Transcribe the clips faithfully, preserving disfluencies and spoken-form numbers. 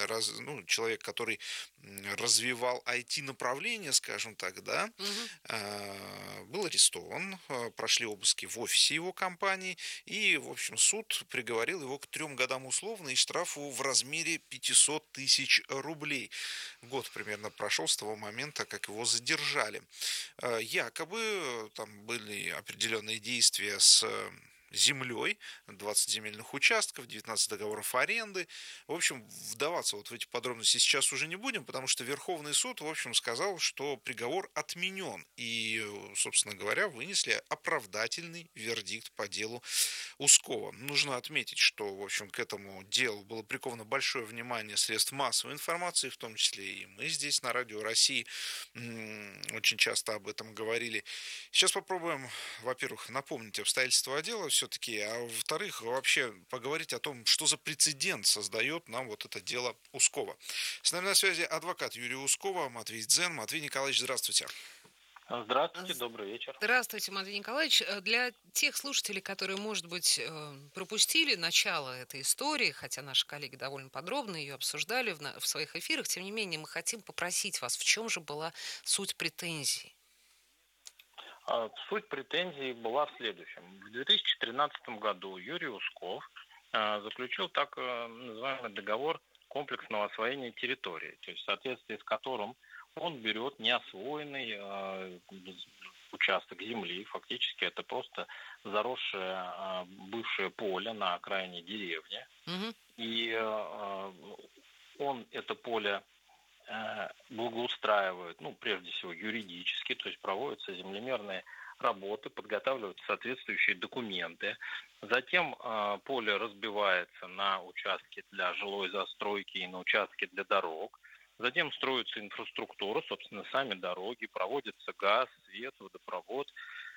раз, ну, человек, который развивал ай ти-направление, скажем так, да, Мгм. был арестован, прошли обыски в офисе его компании, и, в общем, суд приговорил его к трем годам условно и штрафу в размере пятьсот тысяч рублей. Год примерно прошел с того момента, как его задержали. Якобы там были определенные действия с землей, двадцать земельных участков, девятнадцать договоров аренды. В общем, вдаваться вот в эти подробности сейчас уже не будем, потому что Верховный суд, в общем, сказал, что приговор отменен. И, собственно говоря, вынесли оправдательный вердикт по делу Ускова. Нужно отметить, что, в общем, к этому делу было приковано большое внимание средств массовой информации, в том числе и мы здесь на Радио России очень часто об этом говорили. Сейчас попробуем, во-первых, напомнить обстоятельства дела все-таки, а во-вторых, вообще поговорить о том, что за прецедент создает нам вот это дело Ускова. С нами на связи адвокат Юрия Ускова, Матвей Дзен. Матвей Николаевич, здравствуйте. А, Здравствуйте, добрый вечер. Здравствуйте, Матвей Николаевич. Э, Для тех слушателей, которые, может быть, э, пропустили начало этой истории, хотя наши коллеги довольно подробно ее обсуждали в, на- в своих эфирах, тем не менее мы хотим попросить вас, в чем же была суть претензий? А, Суть претензий была в следующем. В две тысячи тринадцатом году Юрий Усков а, заключил так э, называемый договор комплексного освоения территории, то есть в соответствии с которым он берет неосвоенный э, участок земли, фактически это просто заросшее э, бывшее поле на окраине деревни, Мгм. и э, он это поле э, благоустраивают, ну, прежде всего, юридически, то есть проводятся землемерные работы, подготавливаются соответствующие документы. Затем э, поле разбивается на участки для жилой застройки и на участки для дорог. Затем строится инфраструктура, собственно, сами дороги, проводится газ, свет, водопровод.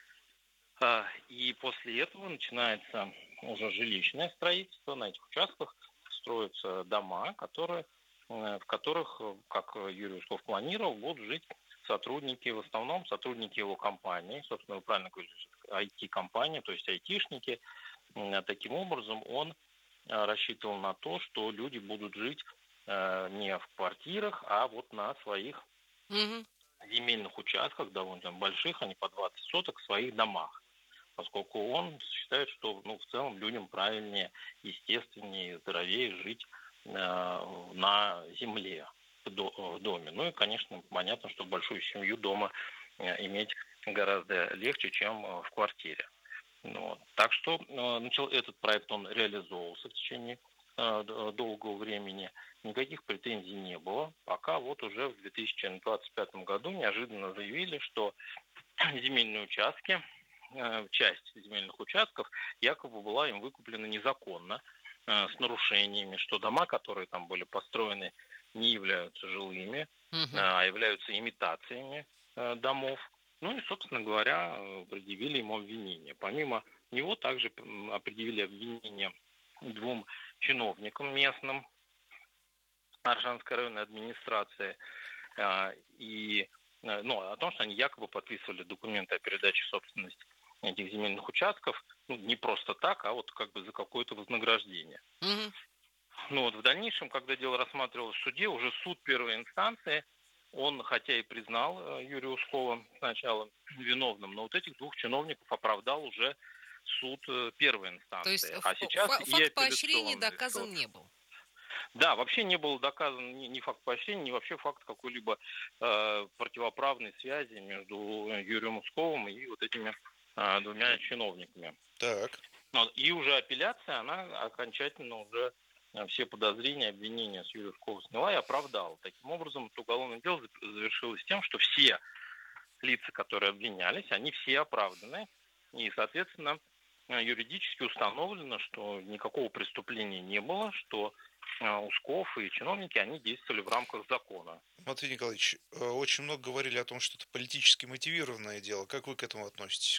А, И после этого начинается уже жилищное строительство. На этих участках строятся дома, которые, э, в которых, э, как Юрий Усков планировал, будут жить сотрудники, в основном сотрудники его компании, собственно, вы правильно говорите, ай ти-компания, то есть айтишники. М, Таким образом, он э, рассчитывал на то, что люди будут жить э, не в квартирах, а вот на своих Мгм. земельных участках, довольно больших, они по двадцать соток, в своих домах, поскольку он считает, что, ну, в целом людям правильнее, естественнее, здоровее жить э, на земле, в, до, в доме. Ну и, конечно, понятно, что большую семью дома э, иметь гораздо легче, чем э, в квартире. Ну, вот. Так что э, начал, этот проект он реализовывался в течение э, д- долгого времени. Никаких претензий не было, пока вот уже в две тысячи двадцать пятом году неожиданно заявили, что земельные участки, э, часть земельных участков якобы была им выкуплена незаконно, э, с нарушениями, что дома, которые там были построены, не являются жилыми, э, Мгм. а являются имитациями э, домов. Ну и, собственно говоря, э, предъявили ему обвинение. Помимо него также м, определили обвинение двум чиновникам местным Аршанской районной администрации, а, и э, ну, о том, что они якобы подписывали документы о передаче собственности этих земельных участков, ну, не просто так, а вот как бы за какое-то вознаграждение. Мгм. Ну вот в дальнейшем, когда дело рассматривалось в суде, уже суд первой инстанции, он, хотя и признал э, Юрия Ускова сначала виновным, но вот этих двух чиновников оправдал уже суд э, первой То есть инстанции. э, А ф- сейчас фа- и факт поощрения апелляционный доказан суд. не был. Да, вообще не был доказан ни, ни факт поощрения, ни вообще факт какой-либо э, противоправной связи между Юрием Усковым и вот этими э, двумя чиновниками. Так. Но и уже апелляция, она окончательно уже э, все подозрения, обвинения с Юрия Ускова сняла и оправдала. Таким образом, это уголовное дело завершилось тем, что все лица, которые обвинялись, они все оправданы. И, соответственно, э, юридически установлено, что никакого преступления не было, что э, Усков и чиновники, они действовали в рамках закона. Матвей Николаевич, э, очень много говорили о том, что это политически мотивированное дело. Как вы к этому относитесь?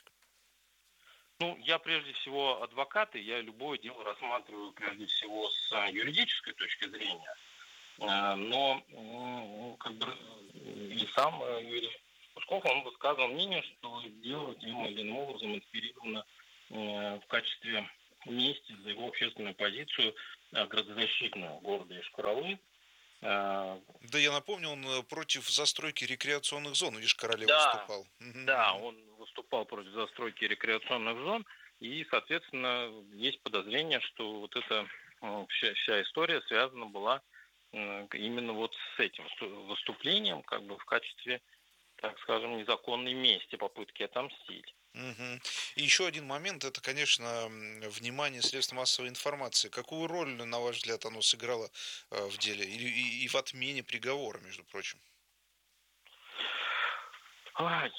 Ну, я прежде всего адвокат, и я любое дело рассматриваю прежде всего с э, юридической точки зрения. Э, Но м, как бы и сам э, Юрий Усков, он высказывал мнение, что дело тем или иным образом инспирировано э, в качестве мести за его общественную позицию э, градозащитную города Йошкар-Олы. Э, Да, я напомню, он э, против застройки рекреационных зон в Ишкар-Оле Да, выступал. Мгм, да, мгм. он выступал против застройки рекреационных зон, и, соответственно, есть подозрение, что вот эта э, вся, вся история связана была э, именно вот с этим с выступлением, как бы в качестве, так скажем, незаконной мести, попытки отомстить. Мгм. И еще один момент, это, конечно, м, внимание средств массовой информации. Какую роль, на ваш взгляд, оно сыграло э, в деле и, и- и в отмене приговора, между прочим? Ай,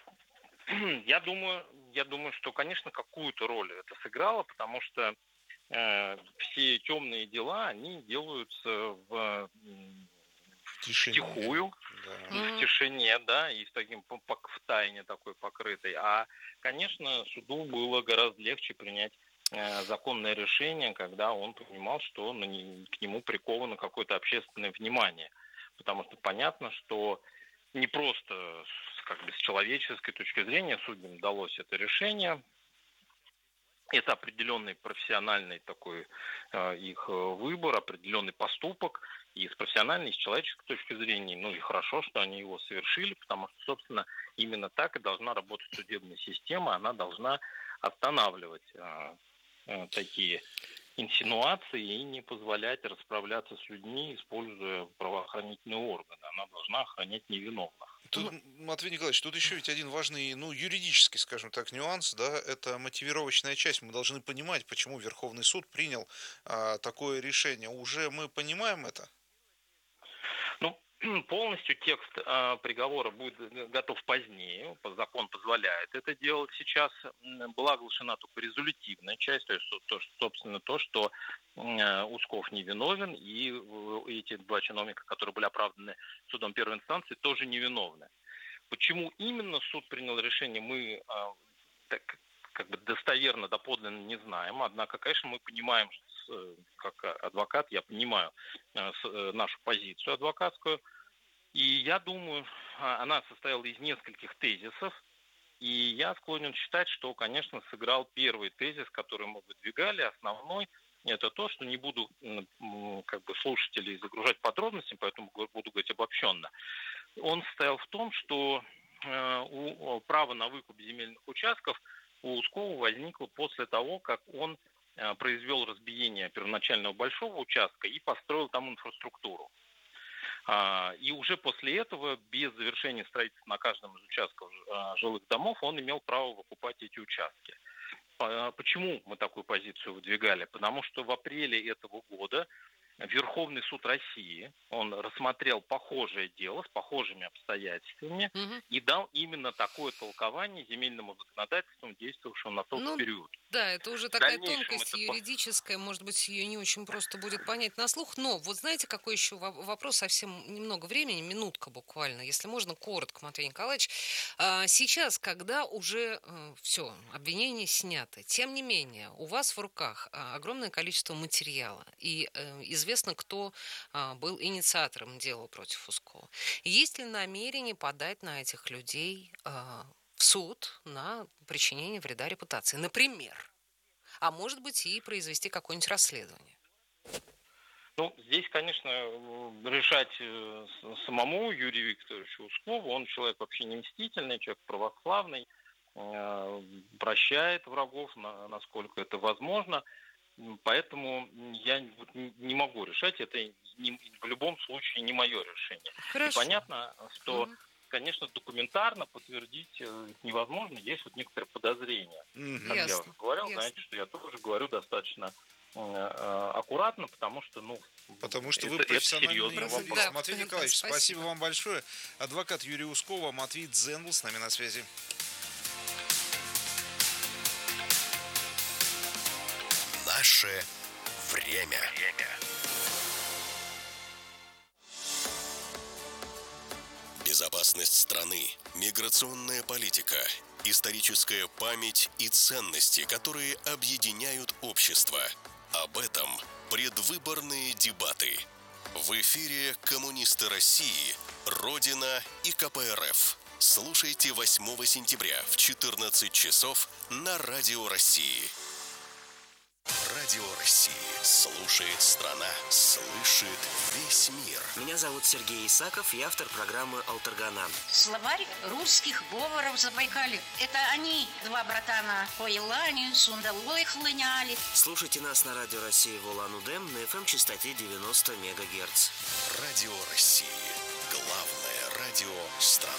Я думаю, я думаю, что, конечно, какую-то роль это сыграло, потому что э, все темные дела, они делаются в, м, В тишине, втихую, да. в Мгм. тишине, да, и с таким по- по- в тайне такой покрытой. А, конечно, суду было гораздо легче принять э, законное решение, когда он понимал, что на не- к нему приковано какое-то общественное внимание. Потому что понятно, что не просто с, как бы, с человеческой точки зрения судьям удалось это решение. Это определенный профессиональный такой э, их э, выбор, определенный поступок. И с профессиональной, и с человеческой точки зрения, ну и хорошо, что они его совершили, потому что, собственно, именно так и должна работать судебная система. Она должна останавливать э, э, такие инсинуации и не позволять расправляться с людьми, используя правоохранительные органы. Она должна охранять невиновных. Тут, м, Матвей Николаевич, тут еще ведь один важный, ну, юридический, скажем так, нюанс, да, это мотивировочная часть. Мы должны понимать, почему Верховный суд принял а, такое решение. Уже мы понимаем это? Ну, полностью текст э, приговора будет г- готов позднее, по- закон позволяет это делать сейчас. М, Была оглашена только резолютивная часть, то есть, со- то, что, собственно, то, что э, Усков невиновен, и э, эти два чиновника, которые были оправданы судом первой инстанции, тоже невиновны. Почему именно суд принял решение, мы э, так, как бы достоверно, доподлинно не знаем. Однако, конечно, мы понимаем, э, как адвокат, я понимаю э, э, нашу позицию адвокатскую. И я думаю, а, она состояла из нескольких тезисов. И я склонен считать, что, конечно, сыграл первый тезис, который мы выдвигали, основной. Это то, что не буду как бы слушателей загружать подробностями, поэтому буду говорить обобщенно. Он состоял в том, что э, у, право на выкуп земельных участков у Ускова возникло после того, как он э, произвел разбиение первоначального большого участка и построил там инфраструктуру. А, и уже после этого, без завершения строительства на каждом из участков а, жилых домов, он имел право выкупать эти участки. А, Почему мы такую позицию выдвигали? Потому что в апреле этого года Верховный суд России, он рассмотрел похожее дело с похожими обстоятельствами Мгм. и дал именно такое толкование земельному законодательству, действовавшему на тот Ну, период. да, это уже В такая дальнейшем тонкость это... по- юридическая, может быть, ее не очень просто будет понять на слух, но вот знаете, какой еще во- вопрос, совсем немного времени, минутка буквально, если можно, коротко, Матвей Николаевич. А, Сейчас, когда уже все, обвинения сняты, тем не менее, у вас в руках а, огромное количество материала, и э, известно, кто а, был инициатором дела против Ускова. Есть ли намерение подать на этих людей а, в суд на причинение вреда репутации, например? А может быть и произвести какое-нибудь расследование? Ну, здесь, конечно, э, решать э, с- самому Юрию Викторовичу Ускову. Он человек вообще не мстительный, человек православный, э, прощает врагов, на- насколько это возможно. М, Поэтому я вот не не могу решать, это не- в любом случае не мое решение. И Хорошо. понятно, что, Мгм. конечно, документарно подтвердить э, невозможно, есть вот некоторые подозрения. Как Мгм. я уже Ясно. говорил, знаете, Ясно. что я тоже говорю достаточно э, э, аккуратно, потому что, ну, Потому что вы это, это профессиональный серьезный Просто, вопрос. юрист. да, Матвей да, Николаевич, спасибо спасибо. вам большое. Адвокат Юрий Ускова, Матвей Дзен был с нами на связи. Наше время. Безопасность страны, миграционная политика, историческая память и ценности, которые объединяют общество. Об этом предвыборные дебаты. В эфире «Коммунисты России», «Родина» и ка пэ эр эф. Слушайте восьмого сентября в четырнадцать часов на Радио России. Радио России. Слушает страна, слышит весь мир. Меня зовут Сергей Исаков, я автор программы «Алтаргана». Словарь русских говоров Забайкалья. Это они, два братана, по Елане, Сундалой хлыняли. Слушайте нас на Радио России в Улан-Удэ на эф эм-частоте девяносто мегагерц. Радио России. Главное радио страны.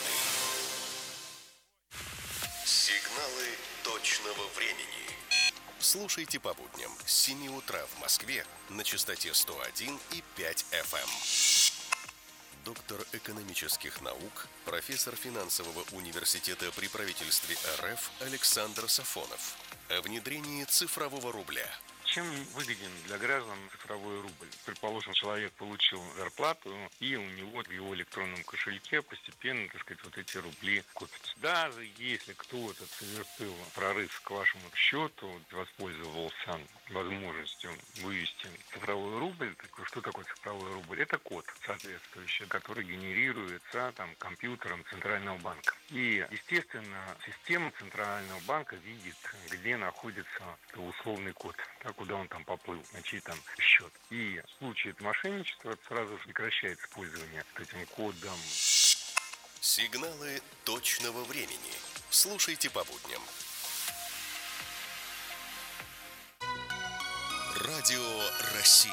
Сигналы точного времени. Слушайте по будням с семи утра в Москве на частоте сто один и пять эф эм. Доктор экономических наук, профессор финансового университета при правительстве эр эф Александр Сафонов. О внедрении цифрового рубля. Чем выгоден для граждан цифровой рубль? Предположим, человек получил зарплату, и у него в его электронном кошельке постепенно, так сказать, вот эти рубли копятся. Даже если кто-то совершил прорыв к вашему счету, воспользовался возможностью вывести цифровой рубль, что такое цифровой рубль? Это код соответствующий, который генерируется там, компьютером Центрального банка. И, естественно, система Центрального банка видит, где находится условный код, так, куда он там поплыл, на чей там счет. И в случае мошенничества сразу же прекращает использование этим кодом. Сигналы точного времени. Слушайте по будням. Радио России.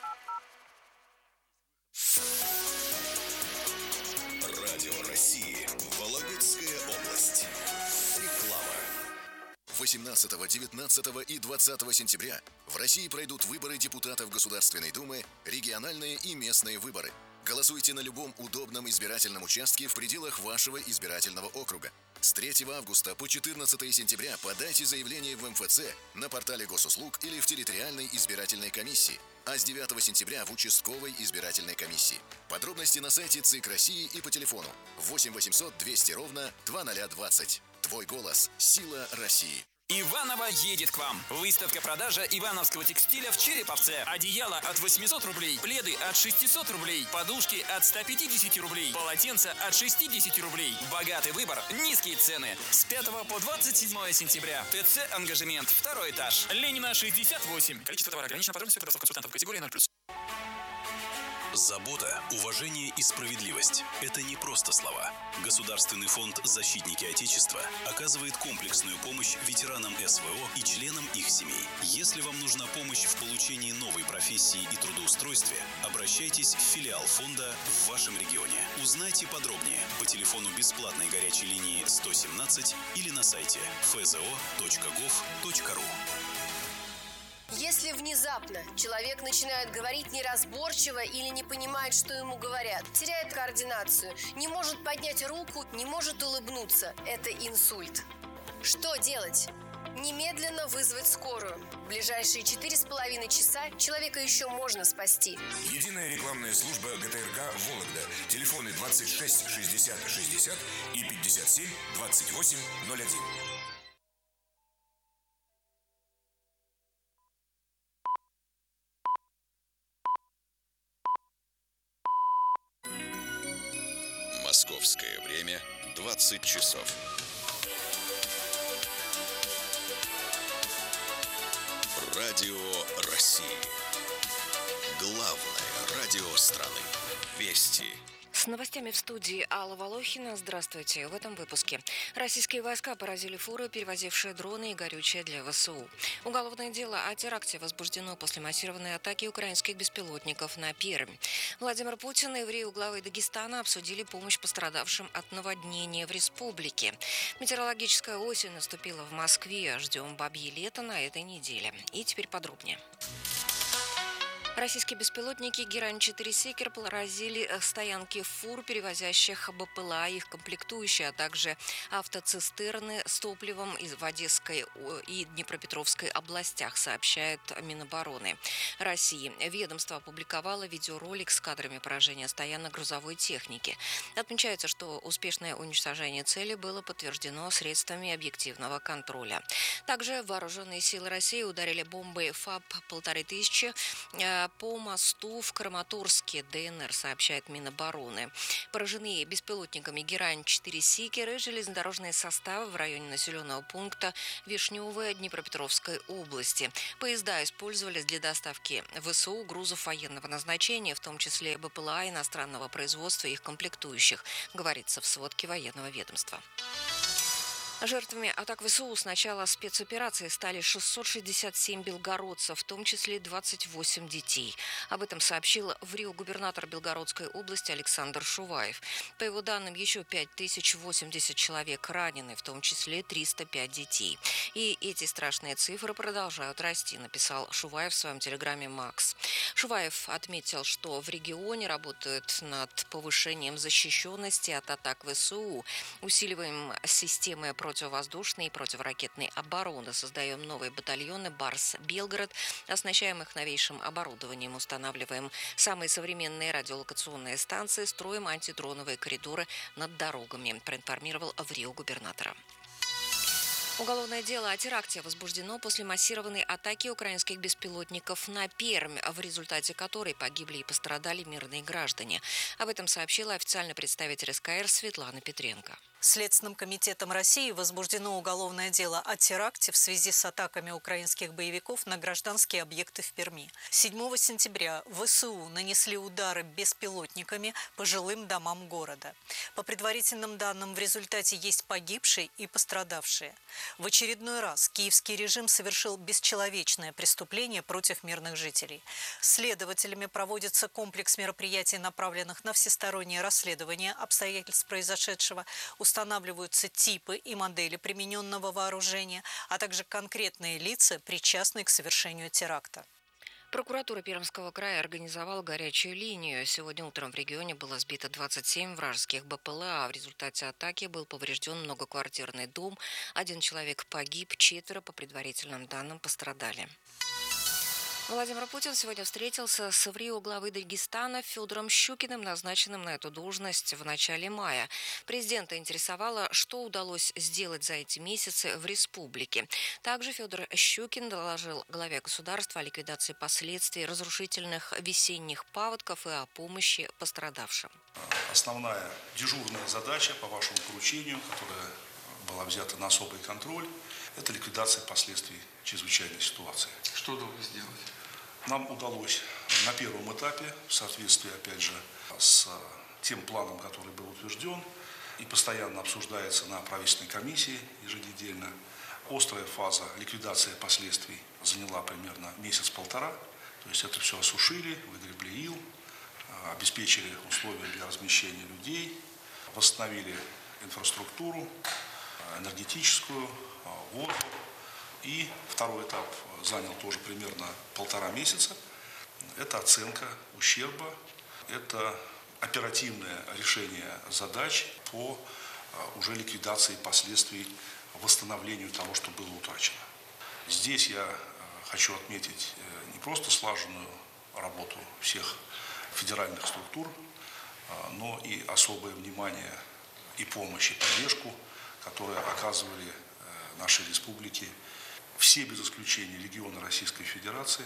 Радио России. Вологодская область. Реклама. восемнадцатого, девятнадцатого и двадцатого сентября в России пройдут выборы депутатов Государственной Думы, региональные и местные выборы. Голосуйте на любом удобном избирательном участке в пределах вашего избирательного округа. С третьего августа по четырнадцатое сентября подайте заявление в эм эф цэ на портале госуслуг или в территориальной избирательной комиссии, а с девятого сентября в участковой избирательной комиссии. Подробности на сайте ЦИК России и по телефону восемь восемьсот двести ровно двадцать двадцать. Твой голос – сила России. Иваново едет к вам. Выставка-продажа ивановского текстиля в Череповце. Одеяло от восьмисот рублей, пледы от шестисот рублей, подушки от ста пятидесяти рублей, полотенца от шестидесяти рублей. Богатый выбор, низкие цены. С пятого по двадцать седьмое сентября. ТЦ «Ангажемент», второй этаж. Ленина, шестьдесят восемь. Количество товара ограничено. Подробности по консультантов категории ноль плюс. Забота, уважение и справедливость – это не просто слова. Государственный фонд «Защитники Отечества» оказывает комплексную помощь ветеранам эс вэ о и членам их семей. Если вам нужна помощь в получении новой профессии и трудоустройстве, обращайтесь в филиал фонда в вашем регионе. Узнайте подробнее по телефону бесплатной горячей линии сто семнадцать или на сайте эф зэ о точка гов точка ру. Если внезапно человек начинает говорить неразборчиво или не понимает, что ему говорят, теряет координацию, не может поднять руку, не может улыбнуться, это инсульт. Что делать? Немедленно вызвать скорую. В ближайшие четыре с половиной часа человека еще можно спасти. Единая рекламная служба гэ тэ эр ка «Вологда». Телефоны двадцать шесть шестьдесят шестьдесят и пятьдесят семь двадцать восемь ноль один. Московское время двадцать часов. Радио России. Главное радио страны. Вести. С новостями в студии Алла Волохина. Здравствуйте. В этом выпуске. Российские войска поразили фуры, перевозившие дроны и горючее для вэ эс у. Уголовное дело о теракте возбуждено после массированной атаки украинских беспилотников на Пермь. Владимир Путин и евреи главы Дагестана обсудили помощь пострадавшим от наводнения в республике. Метеорологическая осень наступила в Москве. Ждем бабье лето на этой неделе. И теперь подробнее. Российские беспилотники Герань-четыре «Секер» поразили стоянки фур, перевозящих бэ пэ эл а, их комплектующие, а также автоцистерны с топливом в Одесской и Днепропетровской областях, сообщает Минобороны России. Ведомство опубликовало видеоролик с кадрами поражения стоянок грузовой техники. Отмечается, что успешное уничтожение цели было подтверждено средствами объективного контроля. Также вооруженные силы России ударили бомбой ФАБ полторы тысячи удар по мосту в Краматорске, ДНР, сообщает Минобороны. Поражены беспилотниками Герань четыре «Сикер» и железнодорожные составы в районе населенного пункта Вишневое Днепропетровской области. Поезда использовались для доставки ВСУ грузов военного назначения, в том числе БПЛА иностранного производства и их комплектующих, говорится в сводке военного ведомства. Жертвами атак ВСУ с начала спецоперации стали шестьсот шестьдесят семь белгородцев, в том числе двадцать восемь детей. Об этом сообщил в Рио губернатор Белгородской области Александр Шуваев. По его данным, еще пять тысяч восемьдесят человек ранены, в том числе триста пять детей. И эти страшные цифры продолжают расти, написал Шуваев в своем телеграме «Макс». Шуваев отметил, что в регионе работают над повышением защищенности от атак ВСУ, усиливаем системы противовоздушной и противоракетной обороны, создаем новые батальоны «Барс-Белгород», оснащаем их новейшим оборудованием, устанавливаем самые современные радиолокационные станции, строим антидроновые коридоры над дорогами, проинформировал в Рио губернатора. Уголовное дело о теракте возбуждено после массированной атаки украинских беспилотников на Пермь, в результате которой погибли и пострадали мирные граждане. Об этом сообщила официальный представитель СКР Светлана Петренко. Следственным комитетом России возбуждено уголовное дело о теракте в связи с атаками украинских боевиков на гражданские объекты в Перми. седьмого сентября ВСУ нанесли удары беспилотниками по жилым домам города. По предварительным данным, в результате есть погибшие и пострадавшие. В очередной раз киевский режим совершил бесчеловечное преступление против мирных жителей. Следователями проводится комплекс мероприятий, направленных на всестороннее расследование обстоятельств произошедшего, устанавливаются типы и модели примененного вооружения, а также конкретные лица, причастные к совершению теракта. Прокуратура Пермского края организовала горячую линию. Сегодня утром в регионе было сбито двадцать семь вражеских БПЛА. В результате атаки был поврежден многоквартирный дом. Один человек погиб, четверо, по предварительным данным, пострадали. Владимир Путин сегодня встретился с в Рио главой Дагестана Федором Щукиным, назначенным на эту должность в начале мая. Президента интересовало, что удалось сделать за эти месяцы в республике. Также Федор Щукин доложил главе государства о ликвидации последствий разрушительных весенних паводков и о помощи пострадавшим. Основная дежурная задача по вашему поручению, которая была взята на особый контроль, это ликвидация последствий чрезвычайной ситуации. Что удалось сделать? Нам удалось на первом этапе, в соответствии, опять же, с тем планом, который был утвержден и постоянно обсуждается на правительственной комиссии еженедельно, острая фаза ликвидации последствий заняла примерно месяц-полтора. То есть это все осушили, выгребли ил, обеспечили условия для размещения людей, восстановили инфраструктуру, энергетическую, воду. И второй этап занял тоже примерно полтора месяца. Это оценка ущерба, это оперативное решение задач по уже ликвидации последствий, восстановлению того, что было утрачено. Здесь я хочу отметить не просто слаженную работу всех федеральных структур, но и особое внимание и помощь, и поддержку, которые оказывали нашей республике все без исключения регионы Российской Федерации.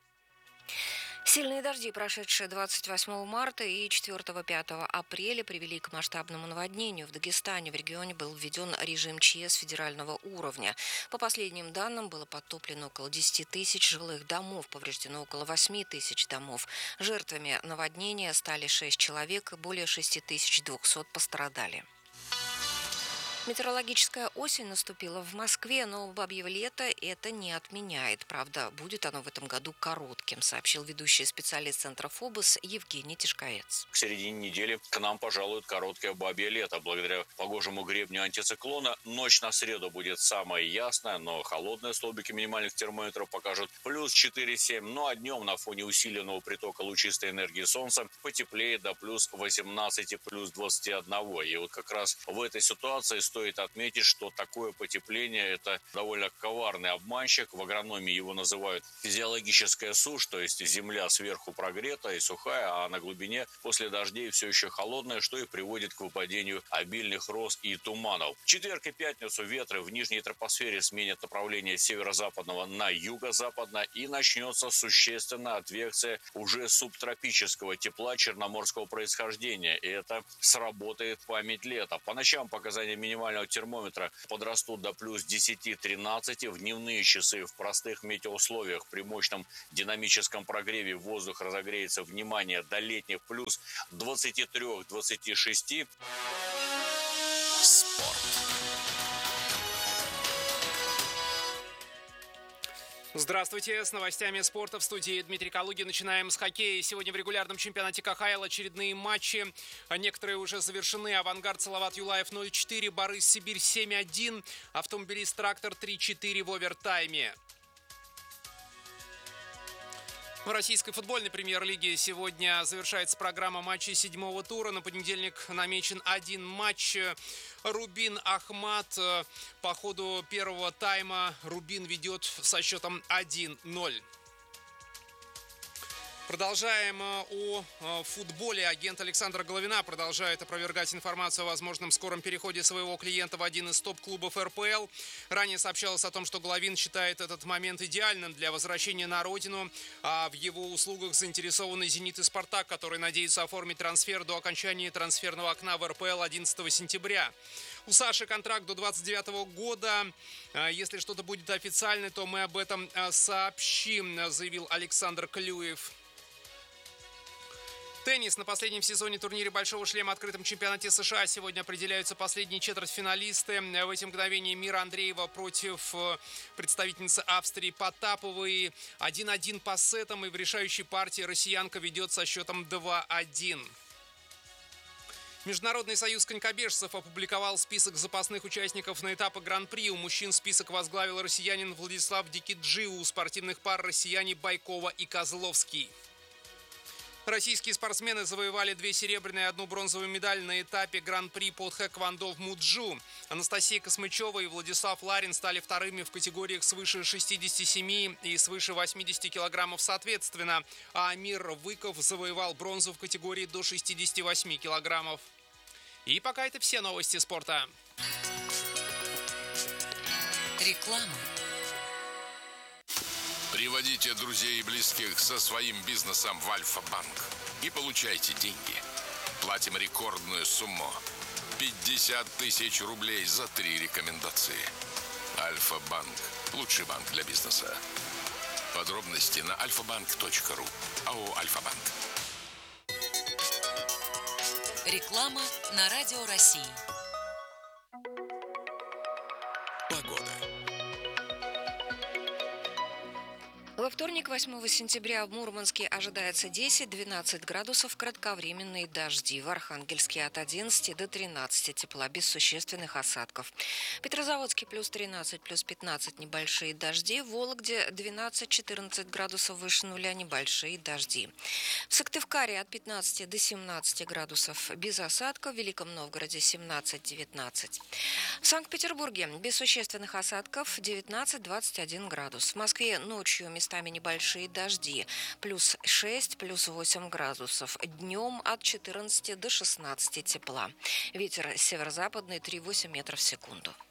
Сильные дожди, прошедшие двадцать восьмого марта и четвёртого-пятого апреля, привели к масштабному наводнению. В Дагестане в регионе был введен режим ЧС федерального уровня. По последним данным, было подтоплено около десяти тысяч жилых домов, повреждено около восьми тысяч домов. Жертвами наводнения стали шесть человек, более шести тысяч двухсот пострадали. Метеорологическая осень наступила в Москве, но бабье лето это не отменяет. Правда, будет оно в этом году коротким, сообщил ведущий специалист Центра ФОБОС Евгений Тишкаец. К середине недели к нам пожалует короткое бабье лето. Благодаря погожему гребню антициклона ночь на среду будет самая ясная, но холодные столбики минимальных термометров покажут плюс четыре-семь. Ну а днем на фоне усиленного притока лучистой энергии солнца потеплеет до плюс восемнадцати, плюс двадцати одного. И вот как раз в этой ситуации стоит стоит отметить, что такое потепление – это довольно коварный обманщик. В агрономии его называют физиологическая сушь, то есть земля сверху прогрета и сухая, а на глубине после дождей все еще холодная, что и приводит к выпадению обильных роз и туманов. В четверг и пятницу ветры в нижней тропосфере сменят направление с северо-западного на юго-западное, и начнется существенная адвекция уже субтропического тепла черноморского происхождения. И это сработает память лета. По ночам показания минимального термометра подрастут до плюс десять-тринадцать. В дневные часы в простых метеоусловиях при мощном динамическом прогреве воздух разогреется, внимание, до летних плюс двадцать три - двадцать шесть. Спорт. Здравствуйте, с новостями спорта в студии Дмитрий Калугин. Начинаем с хоккея. Сегодня в регулярном чемпионате ка ха эл очередные матчи. Некоторые уже завершены. Авангард Салават Юлаев ноль четыре, Борис Сибирь семь один, Автомобилист Трактор три четыре в овертайме. В российской футбольной премьер-лиге сегодня завершается программа матчей седьмого тура. На понедельник намечен один матч. Рубин Ахмат. По ходу первого тайма Рубин ведет со счетом один ноль. Продолжаем о футболе. Агент Александра Головина продолжает опровергать информацию о возможном скором переходе своего клиента в один из топ-клубов эр пэ эл. Ранее сообщалось о том, что Головин считает этот момент идеальным для возвращения на родину, а в его услугах заинтересованы «Зенит» и «Спартак», которые надеются оформить трансфер до окончания трансферного окна в эр пэ эл одиннадцатого сентября. У Саши контракт до двадцать девятого года. Если что-то будет официально, то мы об этом сообщим, заявил Александр Клюев. Теннис. На последнем сезоне турнире «Большого шлема» открытом чемпионате США сегодня определяются последние четвертьфиналисты. В эти мгновения Мира Андреева против представительницы Австрии Потаповой. один один по сетам, и в решающей партии россиянка ведет со счетом два один. Международный союз конькобежцев опубликовал список запасных участников на этапы Гран-при. У мужчин список возглавил россиянин Владислав Дикиджи, у спортивных пар россияне Байкова и Козловский. Российские спортсмены завоевали две серебряные и одну бронзовую медаль на этапе Гран-при по тхэквондо в Муджу. Анастасия Космычева и Владислав Ларин стали вторыми в категориях свыше шестидесяти семи и свыше восьмидесяти килограммов соответственно. А Амир Выков завоевал бронзу в категории до шестидесяти восьми килограммов. И пока это все новости спорта. Реклама. Приводите друзей и близких со своим бизнесом в Альфа-банк и получайте деньги. Платим рекордную сумму – пятьдесят тысяч рублей за три рекомендации. Альфа-банк – лучший банк для бизнеса. Подробности на альфа банк точка ру. АО «Альфа-банк». Реклама на Радио России. Погода. Во вторник, восьмого сентября, в Мурманске ожидается десять-двенадцать градусов, кратковременные дожди. В Архангельске от одиннадцати до тринадцати тепла, без существенных осадков. В Петрозаводске плюс тринадцать, плюс пятнадцать, небольшие дожди. В Вологде двенадцать-четырнадцать градусов выше нуля, небольшие дожди. В Сыктывкаре от пятнадцати до семнадцати градусов, без осадков. В Великом Новгороде семнадцать-девятнадцать. В Санкт-Петербурге без существенных осадков девятнадцать-двадцать один градус. В Москве ночью местами Местами небольшие дожди. Плюс шесть, плюс восемь градусов. Днем от четырнадцати до шестнадцати тепла. Ветер северо-западный три-восемь метров в секунду.